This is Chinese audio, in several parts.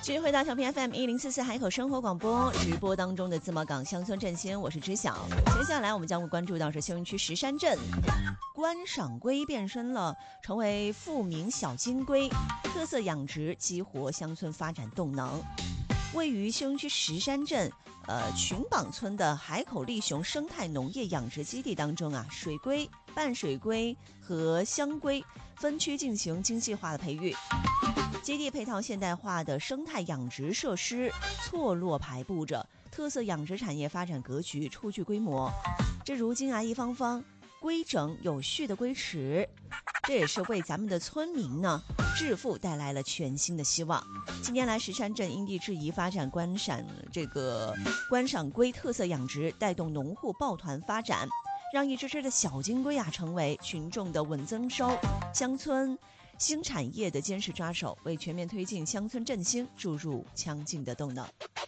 继续回到调频 FM1044海口生活广播直播当中的自贸港乡村振兴，我是知晓。接下来我们将会关注到是休营区石山镇观赏龟变身了，成为富民小金龟，特色养殖激活乡村发展动能。位于休营区石山镇群榜村的海口利熊生态农业养殖基地当中啊，水龟、半水龟和香龟分区进行精细化的培育。基地配套现代化的生态养殖设施错落排布着，特色养殖产业发展格局初具规模。这如今啊，一方方规整有序的龟池，这也是为咱们的村民呢致富带来了全新的希望。近年来，石山镇因地制宜发展观赏龟特色养殖，带动农户抱团发展，让一只只的小金龟啊成为群众的稳增收、乡村新产业的坚实抓手，为全面推进乡村振兴注入强劲的动能。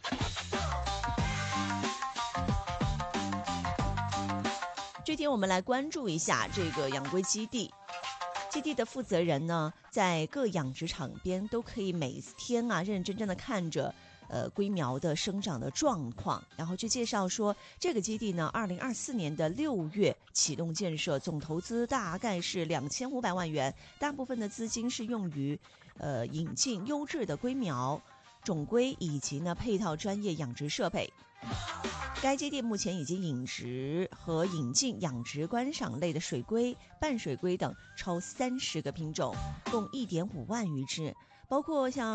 具体我们来关注一下这个养龟基地。基地的负责人呢，在各养殖场边都可以每天啊认认真真的看着龟苗的生长的状况，然后去介绍说，这个基地呢，2024年的6月启动建设，总投资大概是2500万元，大部分的资金是用于引进优质的龟苗、种龟以及呢配套专业养殖设备。该基地目前已经引进养殖观赏类的水龟、半水龟等超30个品种，共1.5万余只，包括像